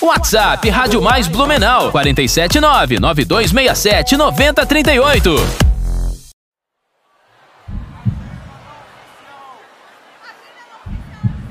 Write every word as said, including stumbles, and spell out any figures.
WhatsApp Rádio Mais Blumenau quatro sete nove, nove dois seis sete, nove zero três oito.